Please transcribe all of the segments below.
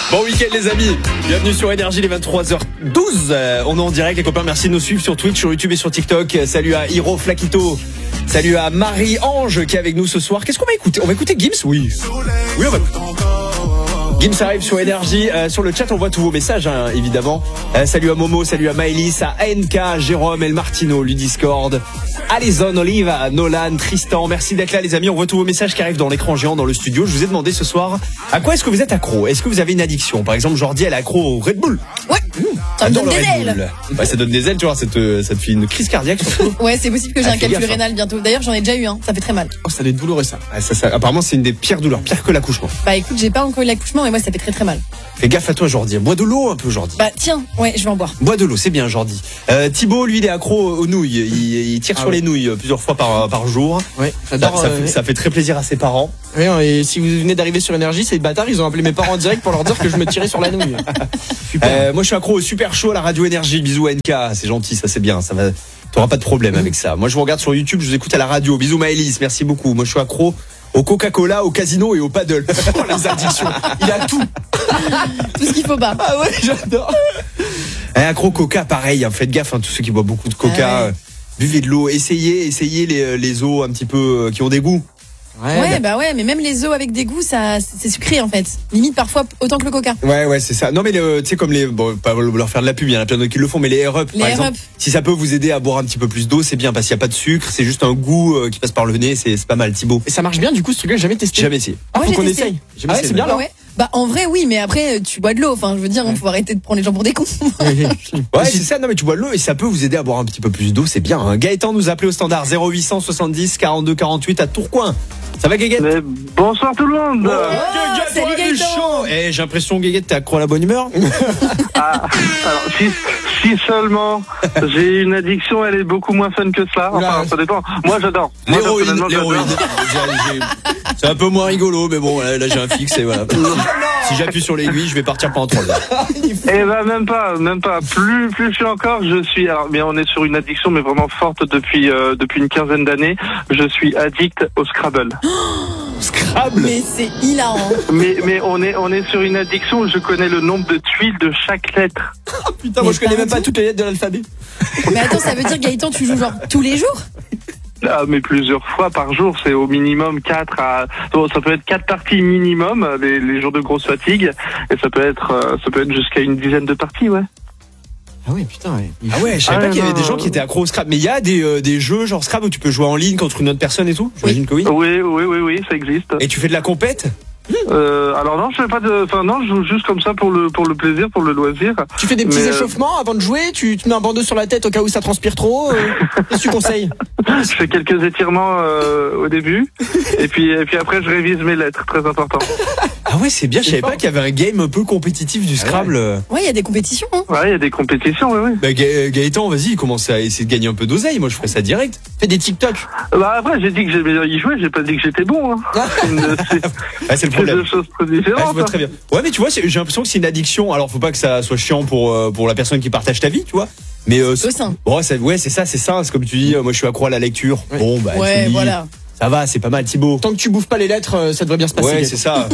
Bon week-end les amis, bienvenue sur Énergie les 23h12. On est en direct les copains, merci de nous suivre sur Twitch, sur YouTube et sur TikTok. Salut à Hiro Flaquito, salut à Marie-Ange qui est avec nous ce soir. Qu'est-ce qu'on va écouter? On va écouter Gims? Oui, on va écouter. Gims arrive sur Énergie, sur le chat on voit tous vos messages évidemment. Salut à Momo, salut à Maëlys, à ANK, Jérôme, El Martino, Ludiscord, Alison, Olive, Nolan, Tristan. Merci d'être là les amis, on voit tous vos messages qui arrivent dans l'écran géant dans le studio. Je vous ai demandé ce soir, à quoi est-ce que vous êtes accro? Est-ce que vous avez une addiction? Par exemple Jordi elle est accro au Red Bull. Ouais, ça me donne des ailes. Ouais, ça donne des ailes, tu vois, ça te fait une crise cardiaque surtout. Ouais, c'est possible que j'ai un calcul rénal bientôt. D'ailleurs j'en ai déjà eu ça fait très mal. Oh, ça doit être douloureux ça. Apparemment c'est une des pires douleurs, pire que l'accouchement. Bah écoute, j'ai pas encore eu l'accouchement mais moi ça fait très très mal. Fais gaffe à toi Jordi, bois de l'eau un peu Jordi. Bah tiens, ouais, je vais en boire. Bois de l'eau, c'est bien Jordi. Thibaut, lui, il est accro aux nouilles. Il tire sur les nouilles plusieurs fois par jour. Ouais, ça fait très plaisir à ses parents. Oui, et si vous venez d'arriver sur Énergie, ces bâtards, ils ont appelé mes parents en direct pour leur dire que je me tirais sur la nouille. Moi, je suis accro au super chaud à la radio Énergie. Bisous NK, c'est gentil, ça c'est bien. Ça va, t'auras pas de problème avec ça. Moi, je vous regarde sur YouTube, je vous écoute à la radio. Bisous Maëlys, merci beaucoup. Moi, je suis accro au Coca-Cola, au casino et au paddle. Oh, les addictions. Il a tout. Tout ce qu'il faut pas. Ah ouais, j'adore. Accro Coca, pareil. Faites gaffe, tous ceux qui boivent beaucoup de Coca. Buvez de l'eau. Essayez les eaux un petit peu qui ont des goûts. Ouais, mais même les eaux avec des goûts, ça, c'est sucré en fait. Limite parfois autant que le Coca. Ouais, c'est ça. Non mais tu sais comme pas leur faire de la pub, il y en a plein d'autres qui le font, mais les Air Up par exemple. Si ça peut vous aider à boire un petit peu plus d'eau, c'est bien parce qu'il n'y a pas de sucre, c'est juste un goût qui passe par le nez, c'est pas mal. Thibaut. Et ça marche bien du coup ce truc-là, jamais testé. Jamais essayé. Faut qu'on essaye. C'est bien là. Ouais. Bah en vrai oui, mais après tu bois de l'eau. Enfin je veux dire, faut arrêter de prendre les gens pour des cons. Ouais c'est ça. Non mais tu bois de l'eau et ça peut vous aider à boire un petit peu plus d'eau, c'est bien. Gaëtan nous a appelé au standard 0870 42 48 à Tourcoing. Ça va Guéguette? Bonsoir tout le monde. Salut Gaëtan. J'ai l'impression Guéguette t'es accro à la bonne humeur. Alors si seulement j'ai une addiction, elle est beaucoup moins fun que ça. Enfin ça dépend. Moi j'adore. L'héroïne. C'est un peu moins rigolo, mais bon là j'ai un fixe et voilà. Si j'appuie sur l'aiguille, je vais partir pendant 3 heures. Eh ben même pas. Plus je suis encore, je suis. Alors mais on est sur une addiction mais vraiment forte depuis une quinzaine d'années. Je suis addict au Scrabble. Scrabble. Mais c'est hilarant. Mais on est sur une addiction où je connais le nombre de tuiles de chaque lettre. Oh, putain, moi je connais même pas toutes les lettres de l'alphabet. Mais attends, ça veut dire Gaëtan, tu joues genre tous les jours? Ah, mais plusieurs fois par jour, c'est au minimum 4 à... Ça peut être 4 parties minimum, les jours de grosse fatigue, et ça peut être jusqu'à une dizaine de parties, ouais. Ah ouais, putain, ouais. Ah ouais, je savais pas qu'il y avait des gens qui étaient accros au Scrabble. Mais il y a des jeux genre Scrabble où tu peux jouer en ligne contre une autre personne et tout? J'imagine que oui. Oui, ça existe. Et tu fais de la compète? Alors non, je fais pas de... Enfin non, je joue juste comme ça pour le plaisir, pour le loisir. Tu fais des petits échauffements avant de jouer? Tu te mets un bandeau sur la tête au cas où ça transpire trop? Qu'est-ce que tu conseilles? Je fais quelques étirements au début, et puis après je révise mes lettres, très important. Ah ouais, c'est bien, je savais pas qu'il y avait un game un peu compétitif du Scrabble. Ouais, il y a des compétitions. Ouais, il y a des compétitions, oui. Bah Gaëtan, vas-y, commence à essayer de gagner un peu d'oseille, moi je ferais ça direct. Fais des TikTok. Bah après, j'ai dit que j'aimais bien y jouer, j'ai pas dit que j'étais bon. C'est le problème. Deux choses très différentes. Je vois très bien. Ouais, mais tu vois, j'ai l'impression que c'est une addiction. Alors faut pas que ça soit chiant pour la personne qui partage ta vie, tu vois. Mais c'est sain. C'est ça, c'est comme tu dis, moi je suis accro à la lecture. Ouais. Bon bah ouais, voilà. Ça va, c'est pas mal Thibaut. Tant que tu bouffes pas les lettres, ça devrait bien se passer. Ouais, c'est ça.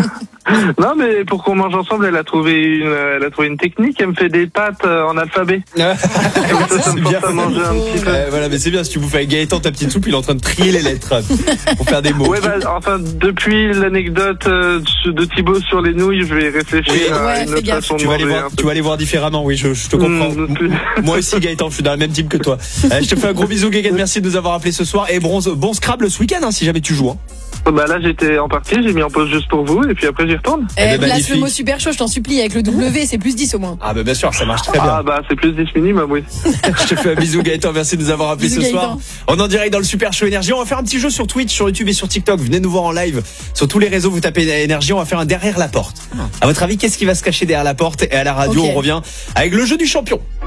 Non, mais pour qu'on mange ensemble, elle a trouvé une technique. Elle me fait des pâtes en alphabet. Ça me force à manger un petit peu. Voilà, mais c'est bien. Si tu bouffes avec Gaëtan ta petite soupe, il est en train de trier les lettres pour faire des mots. Ouais, depuis l'anecdote de Thibaut sur les nouilles, je vais réfléchir à une autre façon de manger. Tu vas les voir différemment. Oui, je te comprends. Moi aussi, Gaëtan, je suis dans la même team que toi. Je te fais un gros bisou, Guéguette. Merci de nous avoir appelé ce soir. Et bon Scrabble ce week-end, si jamais tu joues. Bah là j'étais en partie, j'ai mis en pause juste pour vous et puis après j'y retourne. Place le mot super chaud, je t'en supplie, avec le W c'est plus 10 au moins. Ah bah bien sûr, ça marche très bien. Ah bah c'est plus 10 minimum, oui. Je te fais un bisou Gaëtan, merci de nous avoir appelé ce soir. On est en direct dans le Super Show Énergie, on va faire un petit jeu sur Twitch, sur YouTube et sur TikTok. Venez nous voir en live sur tous les réseaux, vous tapez Énergie, on va faire un derrière la porte. À votre avis, qu'est-ce qui va se cacher derrière la porte? Et à la radio, on revient avec le jeu du champion.